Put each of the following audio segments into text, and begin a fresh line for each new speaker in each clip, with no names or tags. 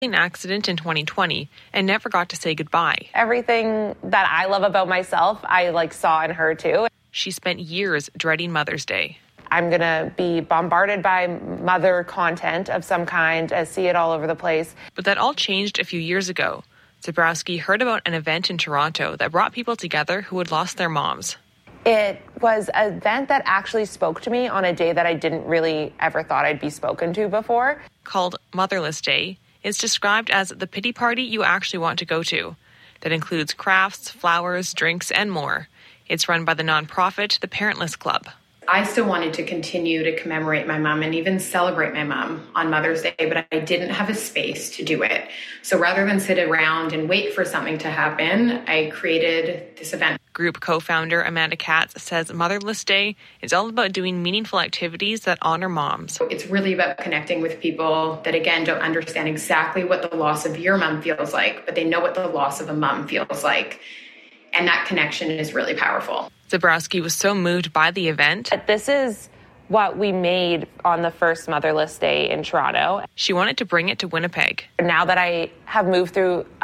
accident in 2020 and never got to say goodbye.
Everything that I love about myself, I saw in her too.
She spent years dreading Mother's Day.
I'm going to be bombarded by mother content of some kind. I see it all over the place.
But that all changed a few years ago. Zabrowski heard about an event in Toronto that brought people together who had lost their moms.
It was an event that actually spoke to me on a day that I didn't really ever thought I'd be spoken to before.
Called Motherless Day, it's described as the pity party you actually want to go to. That includes crafts, flowers, drinks, and more. It's run by the nonprofit, the Parentless Club.
I still wanted to continue to commemorate my mom and even celebrate my mom on Mother's Day, but I didn't have a space to do it. So rather than sit around and wait for something to happen, I created this event.
Group co-founder Amanda Katz says Motherless Day is all about doing meaningful activities that honor moms.
It's really about connecting with people that, again, don't understand exactly what the loss of your mom feels like, but they know what the loss of a mom feels like. And that connection is really powerful.
Zabrowski was so moved by the event.
This is what we made on the first Motherless Day in Toronto.
She wanted to bring it to Winnipeg.
Now that I have moved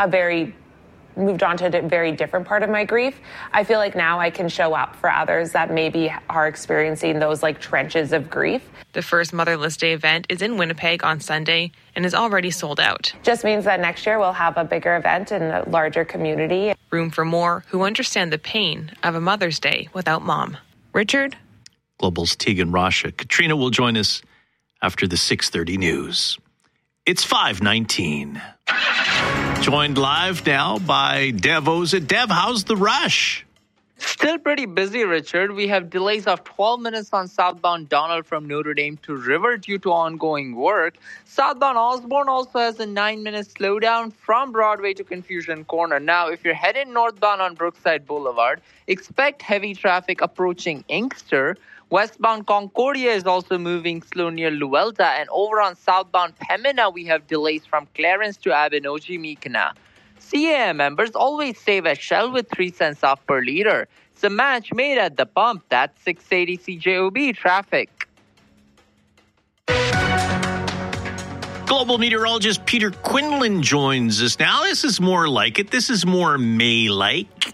on to a very different part of my grief, I feel like now I can show up for others that maybe are experiencing those trenches of grief.
The first Motherless Day event is in Winnipeg on Sunday and is already sold out.
Just means that next year we'll have a bigger event and a larger community.
Room for more who understand the pain of a Mother's Day without mom. Richard?
Global's Tegan Rasha. Katrina will join us after the 6:30 news. It's 5:19. Joined live now by Dev Oza. Dev, how's the rush?
Still pretty busy, Richard. We have delays of 12 minutes on southbound Donald from Notre Dame to River due to ongoing work. Southbound Osborne also has a 9-minute slowdown from Broadway to Confusion Corner. Now, if you're headed northbound on Brookside Boulevard, expect heavy traffic approaching Inkster. Westbound Concordia is also moving slow near Luelta, and over on southbound Pembina, we have delays from Clarence to Abenoji-Meekina. CAM members always save at Shell with 3 cents off per liter. It's a match made at the pump. That's 680 CJOB traffic.
Global meteorologist Peter Quinlan joins us now. This is more like it. This is more May-like.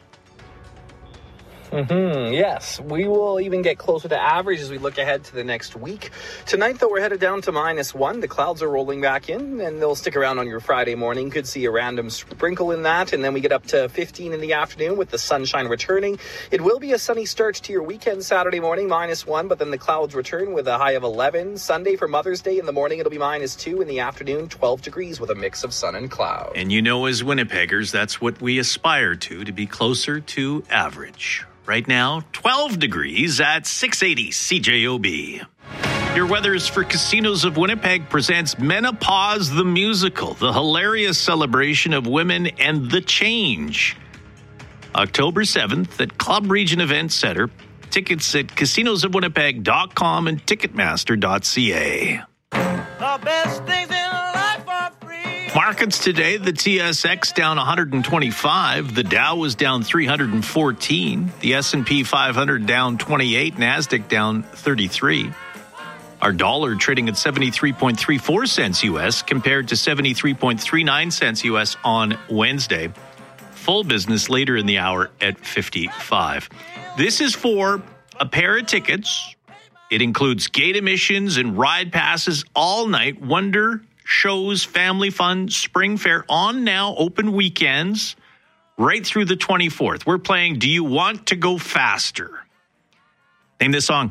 Yes, we will even get closer to average as we look ahead to the next week. Tonight, though, we're headed down to -1. The clouds are rolling back in, and they'll stick around on your Friday morning. Could see a random sprinkle in that, and then we get up to 15 in the afternoon with the sunshine returning. It will be a sunny start to your weekend Saturday morning, -1, but then the clouds return with a high of 11. Sunday for Mother's Day in the morning, it'll be -2. In the afternoon, 12 degrees with a mix of sun and cloud.
And you know, as Winnipeggers, that's what we aspire to be closer to average. Right now, 12 degrees at 680 CJOB. Your Weathers for Casinos of Winnipeg presents Menopause the Musical, the hilarious celebration of women and the change. October 7th at Club Region Event Center. Tickets at casinosofwinnipeg.com and ticketmaster.ca.
The best things in life are free.
Markets today, the TSX down 125, the Dow was down 314, the S&P 500 down 28, NASDAQ down 33. Our dollar trading at 73.34 cents U.S. compared to 73.39 cents U.S. on Wednesday. Full business later in the hour at 55. This is for a pair of tickets. It includes gate admissions and ride passes all night. Wonder Shows, Family Fun, Spring Fair on now, open weekends, right through the 24th. We're playing Do You Want to Go Faster? Name this song.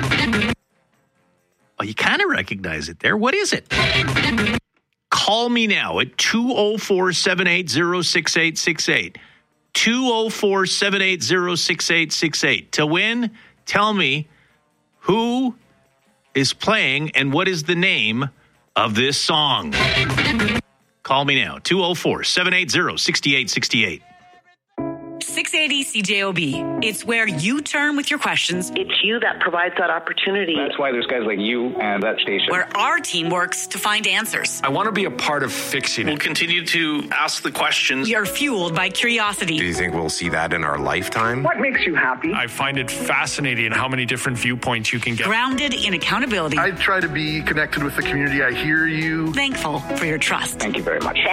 Oh, you kind of recognize it there. What is it? Call me now at 204-780-6868. 204-780-6868. To win, tell me who is playing and what is the name of this song. Call me now, 204-780-6868.
680 CJOB. It's where you turn with your questions.
It's you that provides that opportunity.
That's why there's guys like you and that station.
Where our team works to find answers.
I want to be a part of fixing it.
We'll continue to ask the questions.
You're fueled by curiosity.
Do you think we'll see that in our lifetime?
What makes you happy?
I find it fascinating how many different viewpoints you can get.
Grounded in accountability.
I try to be connected with the community. I hear you.
Thankful for your trust.
Thank you very much.